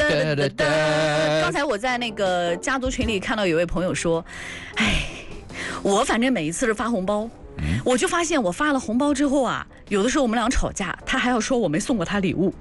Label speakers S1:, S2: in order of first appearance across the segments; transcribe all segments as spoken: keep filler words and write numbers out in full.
S1: 哒哒哒。刚才我在那个家族群里看到有位朋友说，哎，我反正每一次是发红包，嗯、我就发现我发了红包之后啊，有的时候我们俩吵架，他还要说我没送过他礼物。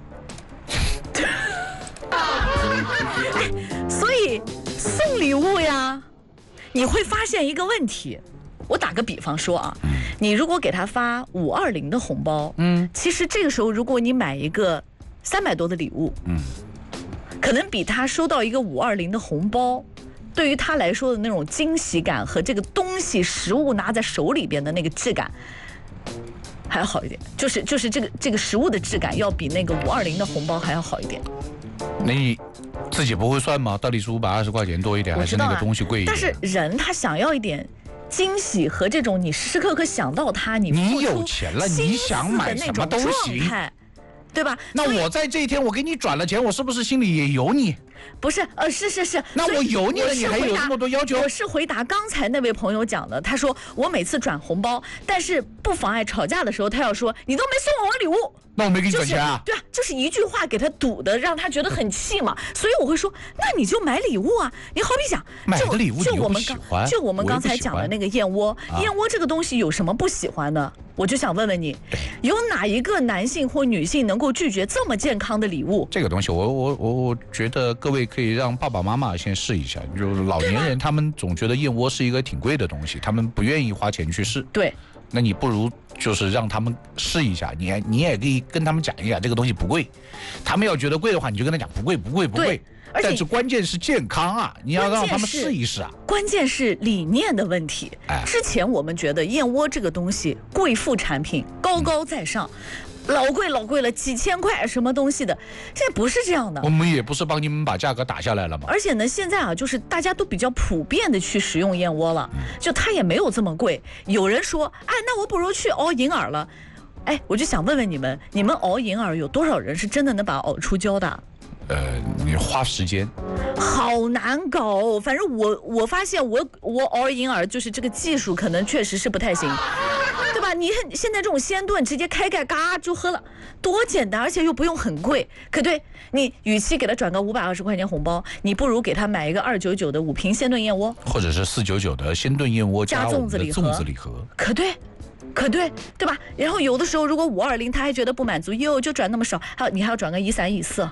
S1: 所以送礼物呀，你会发现一个问题。我打个比方说啊，你如果给他发五二零的红包，嗯，其实这个时候如果你买一个三百多的礼物，嗯，可能比他收到一个五二零的红包，对于他来说的那种惊喜感和这个东西实物拿在手里边的那个质感还要好一点，就是就是这个这个实物的质感要比那个五二零的红包还要好一点。
S2: 那你自己不会算吗？到底是五百二十块钱多一点，还是那个东西贵一点？
S1: 但是人他想要一点惊喜和这种你时时刻刻想到他，你
S2: 你有钱了，你想买什么都行，
S1: 对吧？
S2: 那我在这一天我给你转了钱，我是不是心里也有你？
S1: 不是，呃，是是是。
S2: 那我有你了，你还有那么多要求？
S1: 我是回答刚才那位朋友讲的，他说我每次转红包，但是不妨碍吵架的时候，他要说你都没送我礼物。
S2: 那我没给你转钱啊、
S1: 就是？对啊，就是一句话给他堵的，让他觉得很气嘛。所以我会说，那你就买礼物啊。你好比讲，
S2: 买个礼物你又不喜欢，
S1: 就我们刚才讲的那个燕窝，啊、燕窝这个东西有什么不喜欢的？我就想问问你，有哪一个男性或女性能够拒绝这么健康的礼物？
S2: 这个东西我，我我我觉得各位可以让爸爸妈妈先试一下。就是老年人他们总觉得燕窝是一个挺贵的东西，他们不愿意花钱去试。
S1: 对。
S2: 那你不如就是让他们试一下，你你也可以跟他们讲一下这个东西不贵，他们要觉得贵的话，你就跟他讲不贵不贵不贵。但是关键是健康啊，你要让他们试一试啊。
S1: 关键是理念的问题。哎、之前我们觉得燕窝这个东西贵妇产品高高在上。嗯老贵老贵了，几千块什么东西的，这不是这样的。
S2: 我们也不是帮你们把价格打下来了吗？
S1: 而且呢，现在啊，就是大家都比较普遍的去食用燕窝了，嗯、就它也没有这么贵。有人说，哎，那我不如去熬银耳了。哎，我就想问问你们，你们熬银耳有多少人是真的能把它熬出胶的？
S2: 呃，你花时间，
S1: 好难搞。反正我我发现我我熬银耳就是这个技术可能确实是不太行。对吧？你现在这种鲜炖直接开盖嘎就喝了，多简单，而且又不用很贵。可对，你与其给他转个五百二十块钱红包，你不如给他买一个二九九的五瓶鲜炖燕窝，
S2: 或者是四九九的鲜炖燕窝
S1: 加粽子礼盒。
S2: 粽子礼盒，
S1: 可对。可对，对吧？然后有的时候如果五二零他还觉得不满足，哟，就转那么少，还有你还要转个一三一四。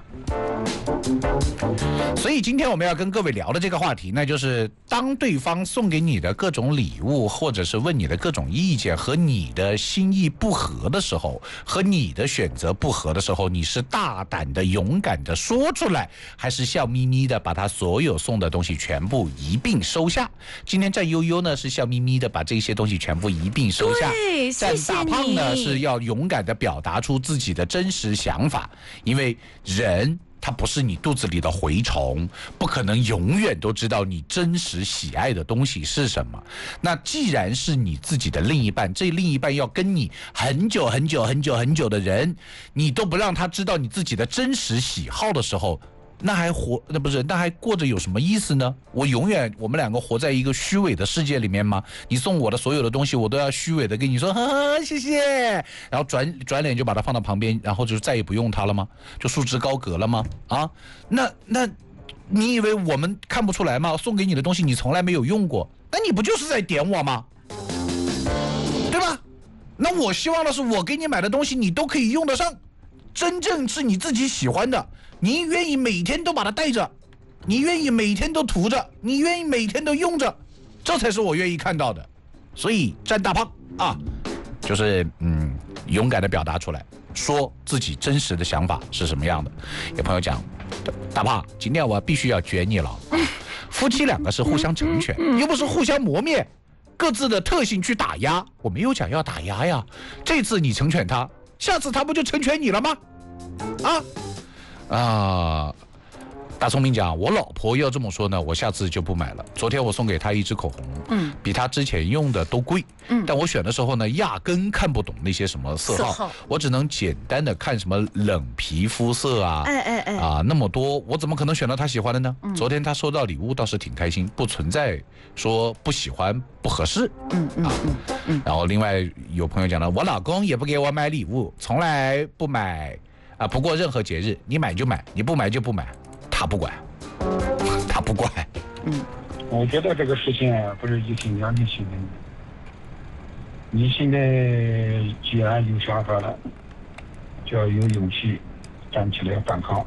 S2: 所以今天我们要跟各位聊的这个话题，那就是当对方送给你的各种礼物，或者是问你的各种意见和你的心意不合的时候，和你的选择不合的时候，你是大胆的勇敢的说出来，还是笑眯眯的把他所有送的东西全部一并收下？今天战悠悠呢是笑眯眯的把这些东西全部一并收下，战大胖呢是要勇敢的表达出自己的真实想法，因为人它不是你肚子里的蛔虫，不可能永远都知道你真实喜爱的东西是什么。那既然是你自己的另一半，这另一半要跟你很久很久很久很久的人，你都不让他知道你自己的真实喜好的时候，那还活那不是那还过着有什么意思呢？我永远我们两个活在一个虚伪的世界里面吗？你送我的所有的东西我都要虚伪的跟你说呵呵谢谢，然后转转脸就把它放到旁边，然后就再也不用它了吗？就束之高阁了吗？啊，那那你以为我们看不出来吗？送给你的东西你从来没有用过，那你不就是在点我吗？对吧？那我希望的是我给你买的东西你都可以用得上，真正是你自己喜欢的，你愿意每天都把它带着，你愿意每天都涂着，你愿意每天都用着，这才是我愿意看到的。所以战大胖啊，就是嗯，勇敢的表达出来，说自己真实的想法是什么样的。有朋友讲，大胖，今天我必须要卷你了。夫妻两个是互相成全，又不是互相磨灭，各自的特性去打压。我没有讲要打压呀，这次你成全他，下次他不就成全你了吗？啊啊！大聪明讲，我老婆要这么说呢，我下次就不买了。昨天我送给她一支口红，嗯，比她之前用的都贵，嗯，但我选的时候呢，压根看不懂那些什么色号，色号我只能简单的看什么冷皮肤色啊，哎哎哎，啊那么多，我怎么可能选到她喜欢的呢？嗯、昨天她收到礼物倒是挺开心，不存在说不喜欢不合适，嗯嗯啊嗯嗯。然后另外有朋友讲了，我老公也不给我买礼物，从来不买啊，不过任何节日，你买就买，你不买就不买。 他不管，他不管。
S3: 嗯，我觉得这个事情啊，不是一心两意性的。你现在既然有想法了，就要有勇气站起来反抗。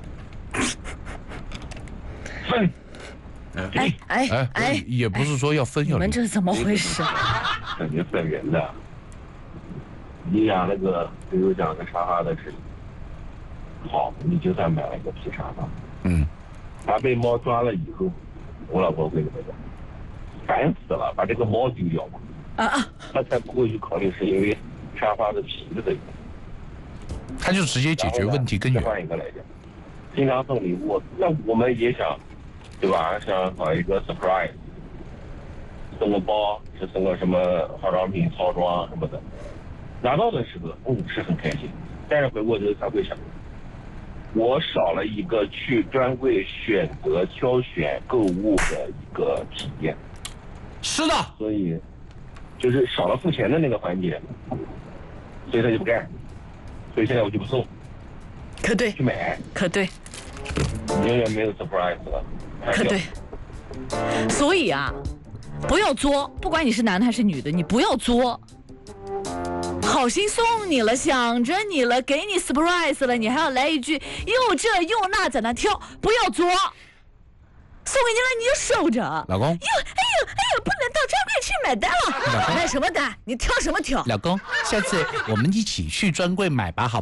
S3: 分。
S1: 哎哎哎，
S2: 也不是说要分要离。
S1: 你们这是怎么回事？
S4: 肯定分人的。你养那个，比如讲个沙发的事，好，你就算买了一个皮沙发，
S2: 嗯，
S4: 它被猫抓了以后，我老婆会怎么讲？烦死了，把这个猫丢掉嘛。啊啊！他才不会去考虑是因为沙发的皮子的。
S2: 他就直接解决问题根源。
S4: 换一个来讲，经常送礼物，那我们也想，对吧？想搞一个 surprise， 送个包，是送个什么化妆品套装什么的。拿到的时候，嗯，是很开心，但是回过头他会想，我少了一个去专柜选择、挑选、购物的一个体验。
S2: 是的，
S4: 所以就是少了付钱的那个环节，所以他就不干，所以现在我就不送。
S1: 可对，
S4: 去买，
S1: 可对，
S4: 永远没有 surprise 了。
S1: 可对，所以啊，不要作，不管你是男的还是女的，你不要作。好心送你了，想着你了，给你 surprise 了，你还要来一句又这又那在那挑，不要作。送给你了，你就收着。
S2: 老公。
S1: 哟，哎呦，哎呦，不能到专柜去买单了。买什么单？你挑什么挑？
S2: 老公，下次我们一起去专柜买吧，好。